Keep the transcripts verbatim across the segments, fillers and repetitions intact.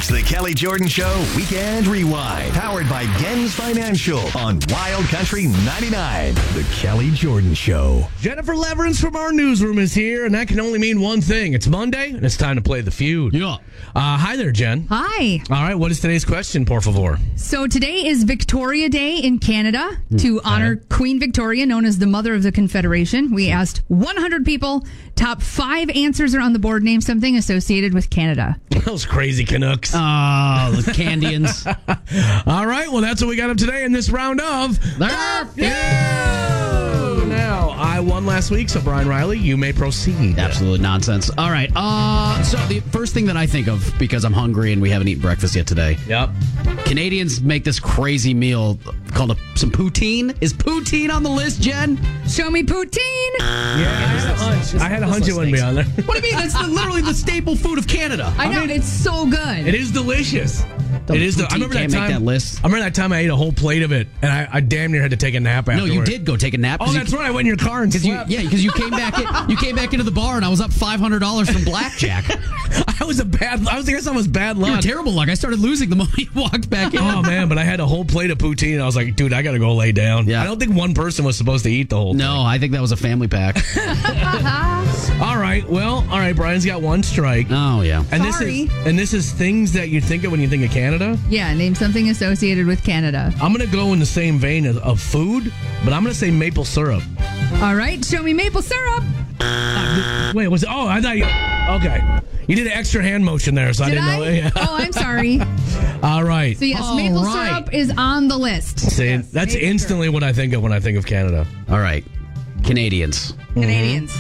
It's the Kelly Jordan Show Weekend Rewind, powered by Gens Financial on Wild Country ninety-nine. The Kelly Jordan Show. Jennifer Leverance from our newsroom is here, and that can only mean one thing. It's Monday, and it's time to play the feud. Yeah. Uh, hi there, Jen. Hi. All right, what is today's question, por favor? So today is Victoria Day in Canada to honor Queen Victoria, known as the Mother of the Confederation. We asked one hundred people. Top five answers are on the board. Name something associated with Canada. Those crazy Canucks. Oh, the Candians. All right, well, that's what we got up today in this round of The Feud. Now, I won last week, so Brian Riley, you may proceed. Absolute nonsense. All right. Uh, so the first thing that I think of, because I'm hungry and we haven't eaten breakfast yet today, Yep. Canadians make this crazy meal called a, some poutine. Is poutine on the list, Jen? Show me poutine. Yeah, I had a hunch. I had a hunch it wouldn't be on there. What do you mean? That's the, literally the staple food of Canada. I know, mean, it's so good. It is delicious. The it is. The, I poutine remember that can't time. make that list. I remember that time I ate a whole plate of it, and I, I damn near had to take a nap No, afterward. you did go take a nap. Oh, 'cause that's you, right. I went in your car and Because you, slept. yeah, because you came back. In, you came back into the bar, and I was up five hundred dollars from blackjack. I was a bad. I was. I guess I was bad You were luck. terrible luck. I started losing the moment you walked back in. Oh man, but I had a whole plate of poutine. And I was like, dude, I gotta go lay down. Yeah. I don't think one person was supposed to eat the whole No, I think that was a family pack. thing. All right. Well, all right. Brian's got one strike. Oh yeah. And Sorry. this is and this is things that you think of when you think of Canada. Yeah, name something associated with Canada. I'm gonna go in the same vein of, of food, but I'm gonna say maple syrup. All right, show me maple syrup. Wait, was it? Oh, I thought you. Okay, you did an extra hand motion there, so Did I I? didn't know. Yeah. Oh, I'm sorry. All right. So yes, All maple right. syrup is on the list. See, Yes, that's maple instantly what I think of when I think of Canada. All right. Canadians. syrup. Canadians.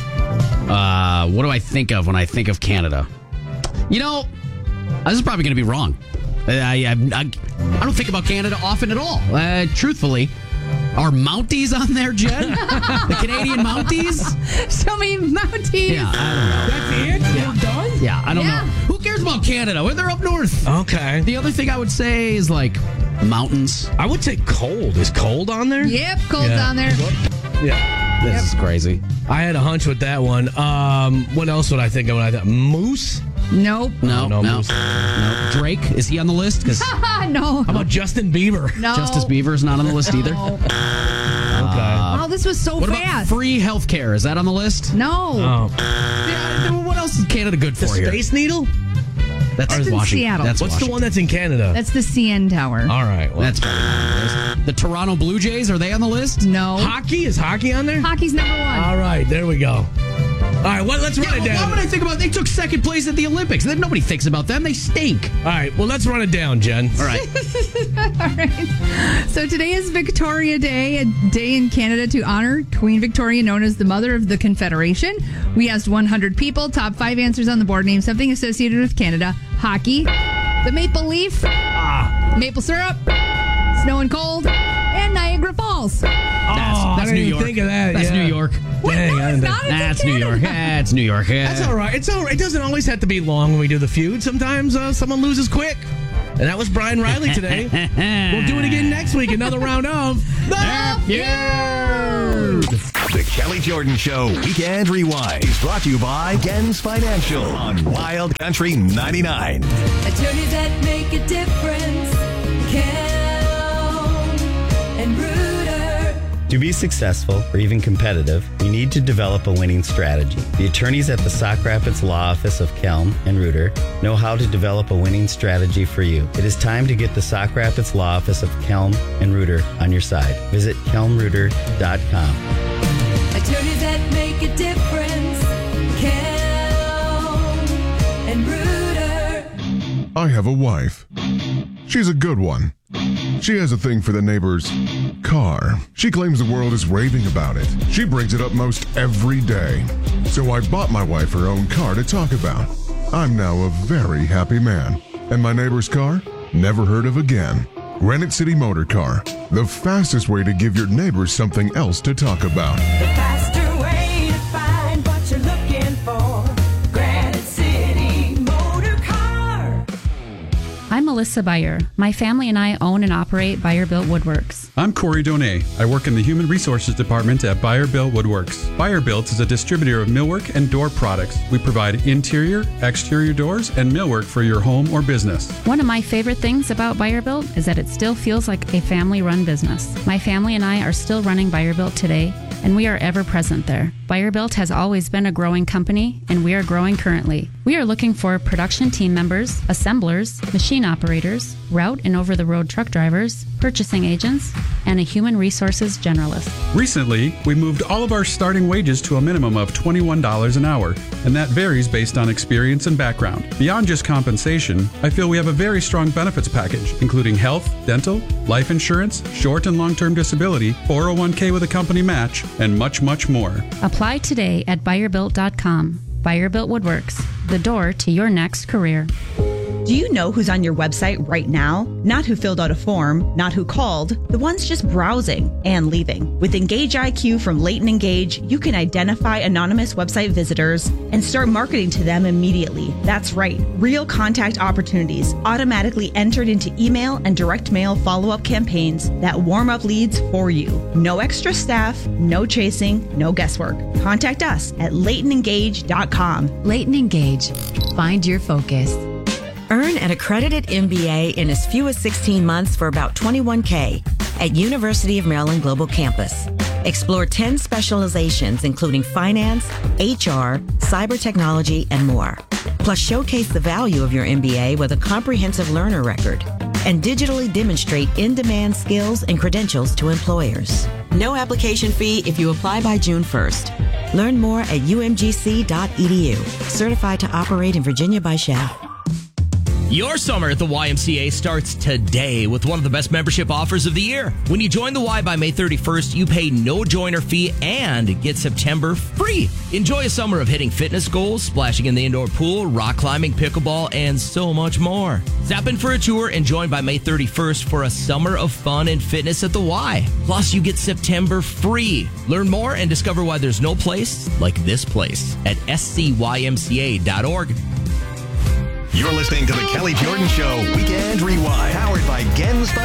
Uh, what do I think of when I think of Canada? You know, this is probably going to be wrong. I, I, I, I don't think about Canada often at all. Uh, truthfully, are Mounties on there, Jen? The Canadian Mounties? Show me Mounties. Yeah, I That's it. You're done. don't know. Yeah, I don't Yeah. know. Who cares about Canada? Well, they're up north. Okay. The other thing I would say is like mountains. I would say cold. Is cold on there? Yep, cold's Yeah. on there. Yeah. This is crazy. I had a hunch with that one. Um, what else would I think of when I thought moose? Nope. No, no, no, moose. no. Drake, is he on the list? Because no. How about Justin Bieber? No. Justice Bieber's not on the list either. No. Okay. Oh, this was so What about fast. free health care? Is that on the list? No. Oh. Yeah, what else is Canada good The for here? Space Needle? That's, That's in Washington. Seattle. That's What's Washington. the one that's in Canada? That's the C N Tower. All right. Well, That's probably not on the list. The Toronto Blue Jays, are they on the list? No. hockey? Is hockey on there? Hockey's number one. All right. There we go. All right. Well, let's run Yeah, it well, down. why would I think about? They took second place at the Olympics. Then nobody thinks about them. They stink. All right. Well, let's run it down, Jen. All right. All right. So today is Victoria Day, a day in Canada to honor Queen Victoria, known as the Mother of the Confederation. We asked one hundred people. Top five answers on the board. Name something associated with Canada. Hockey, the maple leaf, maple syrup, snow and cold, and Niagara Falls. Oh, That's, I that's didn't New even York. think of that. That's yeah. New York. Dang, No, I it's didn't- not. It's in That's New York. Canada. Yeah, it's New York. Yeah. That's all right. It's all right. It doesn't always have to be long when we do the feud. Sometimes uh, someone loses quick. And that was Brian Riley today. We'll do it again next week. Another round of The Feud. The Kelly Jordan Show Weekend Rewind is brought to you by Gens Financial on Wild Country ninety-nine. Attorneys that make a difference. Kelm and Reuter. To be successful or even competitive, you need to develop a winning strategy. The attorneys at the Sauk Rapids Law Office of Kelm and Reuter know how to develop a winning strategy for you. It is time to get the Sauk Rapids Law Office of Kelm and Reuter on your side. Visit kelm reuter dot com. Attorneys that make a difference. Kelm and Reuter. I have a wife. She's a good one. She has a thing for the neighbor's car. She claims the world is raving about it. She brings it up most every day. So I bought my wife her own car to talk about. I'm now a very happy man. And my neighbor's car? Never heard of again. Granite City Motor Car. The fastest way to give your neighbors something else to talk about. The faster way to find what you're looking for. Granite City Motor Car. I'm Melissa Beyer. My family and I own and operate Beyer Built Woodworks. I'm Corey Donay. I work in the Human Resources Department at Beyer Built Woodworks. Beyer Built is a distributor of millwork and door products. We provide interior, exterior doors, and millwork for your home or business. One of my favorite things about Beyer Built is that it still feels like a family-run business. My family and I are still running Beyer Built today, and we are ever present there. Beyer Built has always been a growing company, and we are growing currently. We are looking for production team members, assemblers, machine operators, route and over-the-road truck drivers, purchasing agents, and a human resources generalist. Recently, we moved all of our starting wages to a minimum of twenty-one dollars an hour, and that varies based on experience and background. Beyond just compensation, I feel we have a very strong benefits package, including health, dental, life insurance, short and long-term disability, four oh one k with a company match, and much, much more. Apply today at Beyer Built dot com. Beyer Built Woodworks, the door to your next career. Do you know who's on your website right now? Not who filled out a form, not who called, the ones just browsing and leaving. With Engage I Q from Leighton Engage, you can identify anonymous website visitors and start marketing to them immediately. That's right, real contact opportunities automatically entered into email and direct mail follow-up campaigns that warm up leads for you. No extra staff, no chasing, no guesswork. Contact us at Leighton Engage dot com. Leighton Engage. Find your focus. Earn an accredited M B A in as few as sixteen months for about twenty-one thousand dollars at University of Maryland Global Campus. Explore ten specializations including finance, H R, cyber technology, and more. Plus, showcase the value of your M B A with a comprehensive learner record and digitally demonstrate in-demand skills and credentials to employers. No application fee if you apply by June first. Learn more at U M G C dot E D U. Certified to operate in Virginia by S H A. Your summer at the Y M C A starts today with one of the best membership offers of the year. When you join the Y by May thirty-first, you pay no joiner fee and get September free. Enjoy a summer of hitting fitness goals, splashing in the indoor pool, rock climbing, pickleball, and so much more. Zap in for a tour and join by May thirty-first for a summer of fun and fitness at the Y. Plus, you get September free. Learn more and discover why there's no place like this place at S C Y M C A dot org. You're listening to the Kelly Jordan Show Weekend Rewind, powered by Gens